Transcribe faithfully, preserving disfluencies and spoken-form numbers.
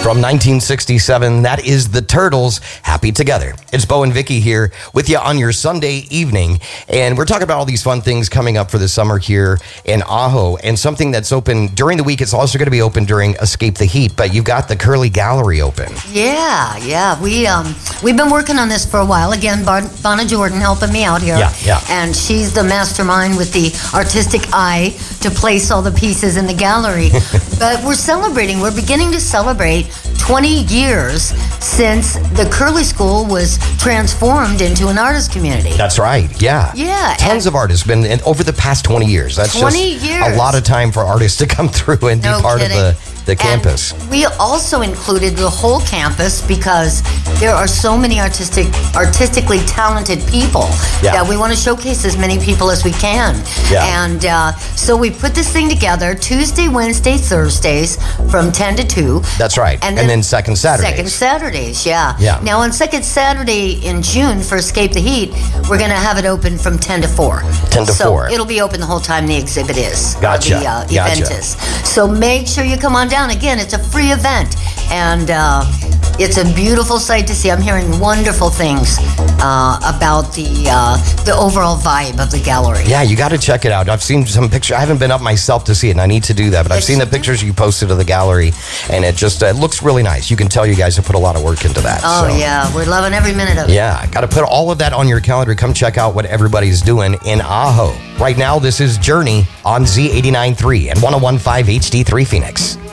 From nineteen sixty-seven, that is the Turtles, Happy Together. It's Bo and Vicky here with you on your Sunday evening, and we're talking about all these fun things coming up for the summer here in Ajo, and something that's open during the week. It's also going to be open during Escape the Heat, but you've got the Curly Gallery open. Yeah, yeah. We, um, we've been working on this for a while. Again, Bar- Vanna Jordan helping me out here. Yeah, yeah. And she's the mastermind with the artistic eye to place all the pieces in the gallery. But we're celebrating, we're beginning to celebrate twenty years since the Curly School was transformed into an artist community. That's right, yeah. Yeah. Tons of artists been in, over the past twenty years. That's twenty just years. A lot of time for artists to come through and No be part kidding. of the, the campus. And we also included the whole campus because there are so many artistic, artistically talented people Yeah. that we want to showcase as many people as we can. Yeah. And uh, so we put this thing together Tuesday, Wednesday, Thursdays from ten to two. That's right. And then, second Saturdays. Second Saturdays, yeah. Yeah. Now on second Saturday in June for Escape the Heat, we're going to have it open from ten to four. ten to so four. It'll be open the whole time the exhibit is. or Gotcha. The uh, Gotcha. event is. So make sure you come on down. Again, it's a free event. And uh, it's a beautiful sight to see. I'm hearing wonderful things uh, about the uh, the overall vibe of the gallery. Yeah, you got to check it out. I've seen some pictures. I haven't been up myself to see it, and I need to do that. But I've Yes, seen the you do. pictures you posted of the gallery, and it just uh, looks really nice. You can tell you guys have put a lot of work into that. Oh, so. yeah. We're loving every minute of it. Yeah, got to put all of that on your calendar. Come check out what everybody's doing in Ajo. Right now, this is Journey on Z eighty-nine point three and one oh one point five H D three Phoenix.